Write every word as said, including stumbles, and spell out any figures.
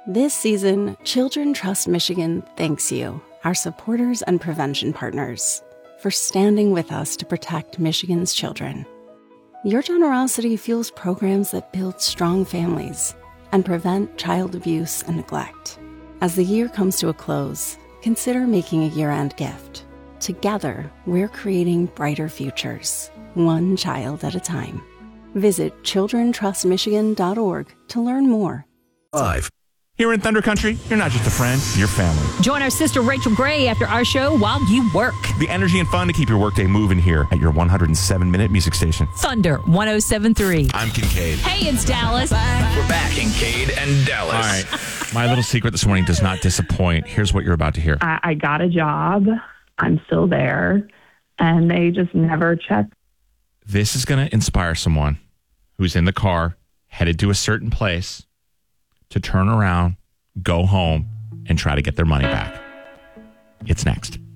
This season, Children Trust Michigan thanks you, our supporters and prevention partners, for standing with us to protect Michigan's children. Your generosity fuels programs that build strong families and prevent child abuse and neglect. As the year comes to a close, consider making a year-end gift. Together, we're creating brighter futures, one child at a time. Visit children trust michigan dot org to learn more. Five. Here in Thunder Country, you're not just a friend, you're family. Join our sister Rachel Gray after our show while you work. The energy and fun to keep your workday moving here at your one hundred seven minute music station. Thunder one oh seven point three. I'm Kincaid. Hey, it's Dallas. We're back, Kincaid and Dallas. All right. My little secret this morning does not disappoint. Here's what you're about to hear. I, I got a job. I'm still there. And they just never check. This is going to inspire someone who's in the car, headed to a certain place, to turn around, go home, and try to get their money back. It's next.